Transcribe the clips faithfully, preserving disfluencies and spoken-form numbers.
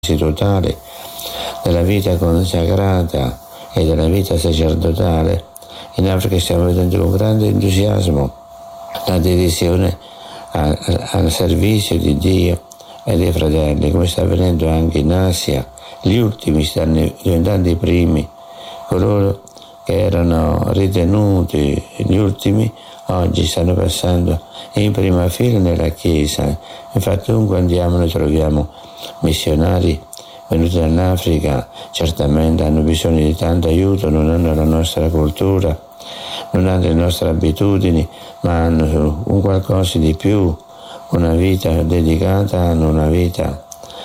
totale della vita consacrata e della vita sacerdotale. In Africa stiamo vedendo con grande entusiasmo la dedizione al, al servizio di Dio e dei fratelli, come sta avvenendo anche in Asia. Gli ultimi stanno diventando i primi, coloro che erano ritenuti gli ultimi oggi stanno passando in prima fila nella Chiesa. Infatti ovunque andiamo noi troviamo missionari venuti dall'Africa, certamente hanno bisogno di tanto aiuto, non hanno la nostra cultura, non hanno le nostre abitudini, ma hanno un qualcosa di più, una vita dedicata, hanno una vita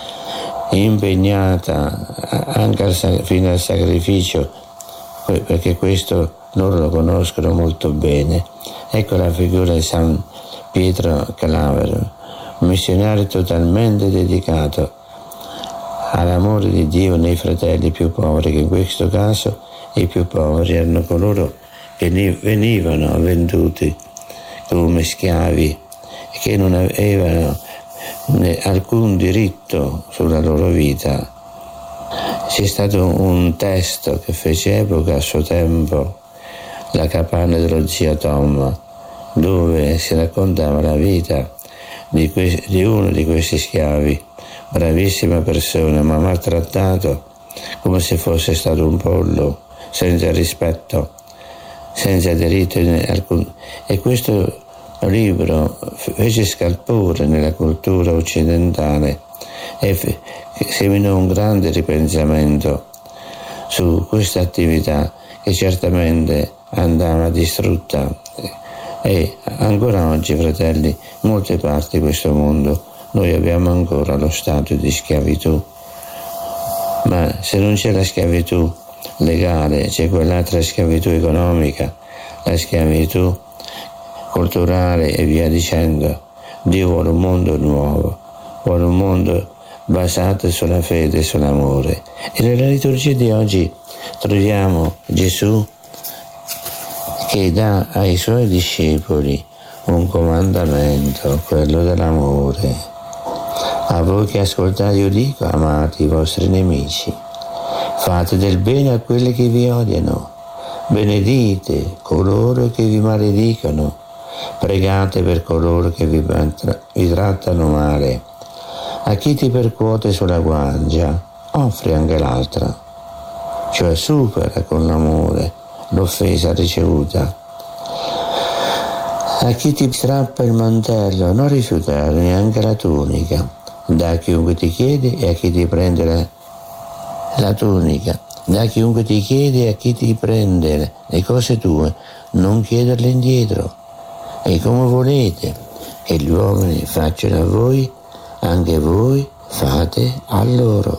impegnata anche al, fino al sacrificio, perché questo loro lo conoscono molto bene. Ecco la figura di San Pietro Calavero, un missionario totalmente dedicato all'amore di Dio nei fratelli più poveri, che in questo caso i più poveri erano coloro che venivano venduti come schiavi e che non avevano alcun diritto sulla loro vita. C'è stato un testo che fece epoca a suo tempo, La capanna dello zio Tom, dove si raccontava la vita di, que- di uno di questi schiavi, bravissima persona, ma maltrattato come se fosse stato un pollo, senza rispetto, senza diritto in alcun... E questo libro fece scalpore nella cultura occidentale e seminò un grande ripensamento su questa attività che certamente andava distrutta. E ancora oggi, fratelli, in molte parti di questo mondo noi abbiamo ancora lo stato di schiavitù, ma se non c'è la schiavitù legale, c'è quell'altra schiavitù economica, la schiavitù culturale e via dicendo. Dio vuole un mondo nuovo, vuole un mondo basato sulla fede e sull'amore. E nella liturgia di oggi troviamo Gesù che dà ai suoi discepoli un comandamento, quello dell'amore. A voi che ascoltate io dico, amate i vostri nemici, fate del bene a quelli che vi odiano, benedite coloro che vi maledicono, pregate per coloro che vi, vi trattano male. A chi ti percuote sulla guancia, offri anche l'altra, cioè supera con l'amore l'offesa ricevuta. A chi ti strappa il mantello, non rifiutare neanche la tunica. Da a chiunque ti chiede e a chi ti prende la, la tunica. Da a chiunque ti chiede e a chi ti prende le cose tue, non chiederle indietro. E come volete che gli uomini facciano a voi, anche voi fate a loro.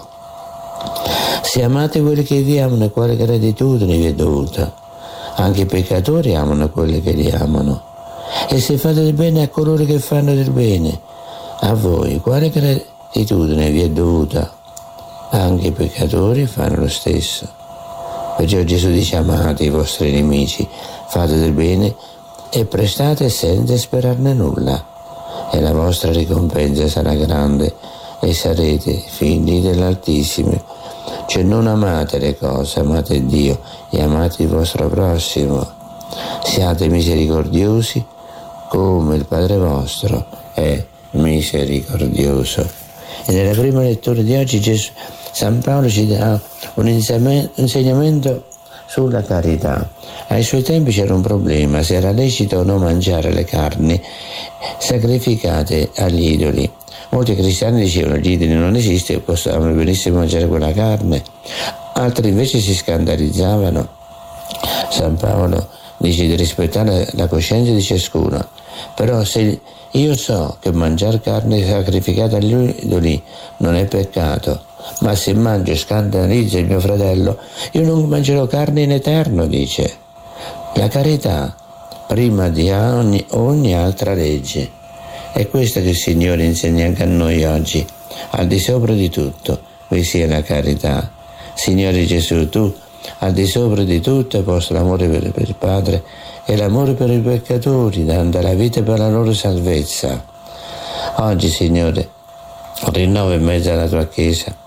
Se amate quelli che vi amano, quale gratitudine vi è dovuta? Anche i peccatori amano quelli che li amano. E se fate del bene a coloro che fanno del bene, a voi quale gratitudine vi è dovuta? Anche i peccatori fanno lo stesso. Perciò Gesù dice: amate i vostri nemici, fate del bene e prestate senza sperarne nulla, e la vostra ricompensa sarà grande e sarete figli dell'Altissimo. Cioè non amate le cose, amate Dio e amate il vostro prossimo. Siate misericordiosi come il Padre vostro è misericordioso. E nella prima lettura di oggi Gesù, San Paolo ci dà un insegnamento sulla carità. Ai suoi tempi c'era un problema, se era lecito o no mangiare le carni sacrificate agli idoli. Molti cristiani dicevano: gli idoli non esistono, possiamo benissimo mangiare quella carne. Altri invece si scandalizzavano. San Paolo dice di rispettare la coscienza di ciascuno, però se io so che mangiare carne sacrificata agli idoli non è peccato, ma se mangio e scandalizzo il mio fratello, io non mangerò carne in eterno, dice. La carità prima di ogni, ogni altra legge. È questo che il Signore insegna anche a noi oggi. Al di sopra di tutto vi sia la carità. Signore Gesù, tu al di sopra di tutto hai posto l'amore per, per il Padre e l'amore per i peccatori, dando la vita per la loro salvezza. Oggi, Signore, rinnova in mezzo alla tua Chiesa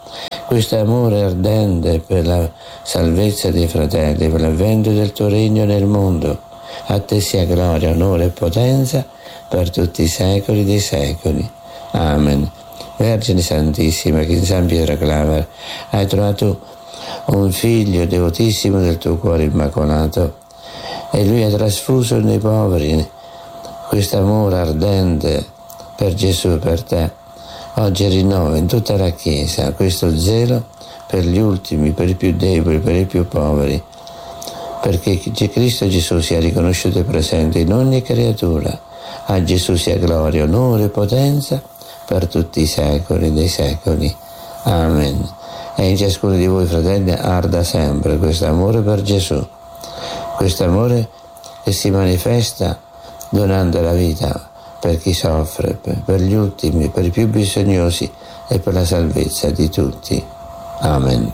questo amore ardente per la salvezza dei fratelli, per l'avvento del tuo regno nel mondo. A te sia gloria, onore e potenza per tutti i secoli dei secoli. Amen. Vergine Santissima, che in San Pietro Claver hai trovato un figlio devotissimo del tuo cuore immacolato e lui ha trasfuso nei poveri questo amore ardente per Gesù e per te. Oggi rinnova in tutta la Chiesa questo zelo per gli ultimi, per i più deboli, per i più poveri, perché Cristo Gesù sia riconosciuto e presente in ogni creatura. A Gesù sia gloria, onore e potenza per tutti i secoli dei secoli. Amen. E in ciascuno di voi, fratelli, arda sempre questo amore per Gesù, questo amore che si manifesta donando la vita per chi soffre, per gli ultimi, per i più bisognosi e per la salvezza di tutti. Amen.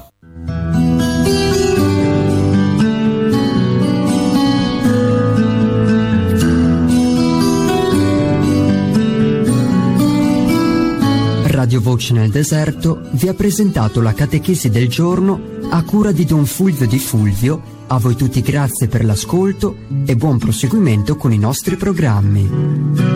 Radio Voce nel Deserto vi ha presentato la catechesi del giorno a cura di Don Fulvio Di Fulvio. A voi tutti grazie per l'ascolto e buon proseguimento con i nostri programmi.